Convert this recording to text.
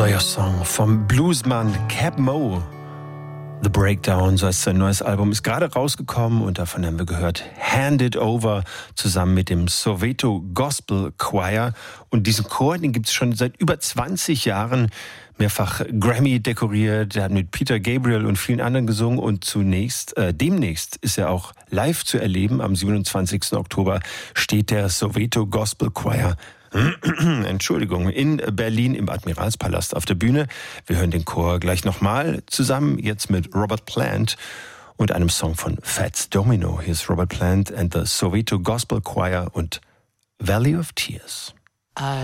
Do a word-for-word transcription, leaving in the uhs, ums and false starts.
Neuer Song vom Bluesmann Cap Mo. The Breakdown, so heißt sein neues Album, ist gerade rausgekommen und davon haben wir gehört Hand It Over zusammen mit dem Soweto Gospel Choir. Und diesen Chor, den gibt es schon seit über zwanzig Jahren, mehrfach Grammy dekoriert. Der hat mit Peter Gabriel und vielen anderen gesungen und zunächst, äh, demnächst ist er auch live zu erleben. Am siebenundzwanzigsten Oktober steht der Soweto Gospel Choir Entschuldigung, in Berlin im Admiralspalast auf der Bühne. Wir hören den Chor gleich nochmal zusammen, jetzt mit Robert Plant und einem Song von Fats Domino. Hier ist Robert Plant and the Soweto Gospel Choir und Valley of Tears.